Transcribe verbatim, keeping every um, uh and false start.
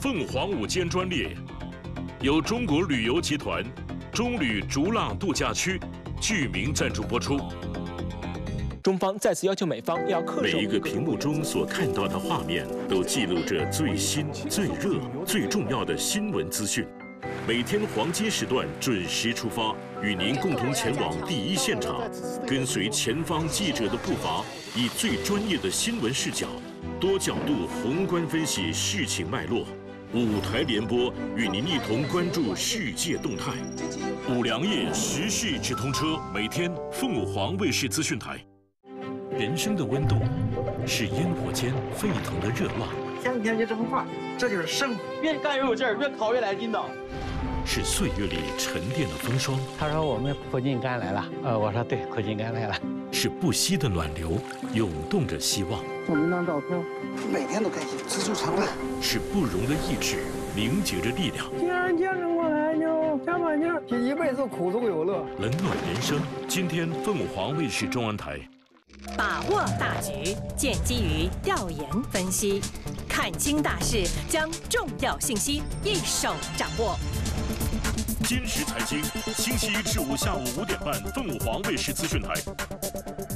凤凰午间专列，由中国旅游集团中旅逐浪度假区剧名赞助播出。 中方再次要求美方要恪守。 每一个屏幕中所看到的画面，都记录着最新、最热、最重要的新闻资讯。每天黄金时段准时出发，与您共同前往第一现场，跟随前方记者的步伐，以最专业的新闻视角，多角度宏观分析事情脉络。五台联播与您一同关注世界动态。五粮液时事直通车，每天凤凰卫视资讯台。人生的温度是烟火间沸腾的热浪， 天天就这么画，这就是生活。越干越有劲儿，越烤越来劲道。 是岁月里沉淀的风霜。 他说我们苦尽甘来了，呃，我说对，苦尽甘来了。 是不息的暖流，涌动着希望。 我们那照片，每天都开心，知足常乐。 是不容的意志，凝结着力量。 既然见证过来就加把劲儿，这一辈子苦中有乐。 冷暖人生，今天凤凰卫视中央台。 把握大局，建基于调研分析，看清大势，将重要信息一手掌握。 今时财经，星期一至五下午五点半，凤凰卫视资讯台。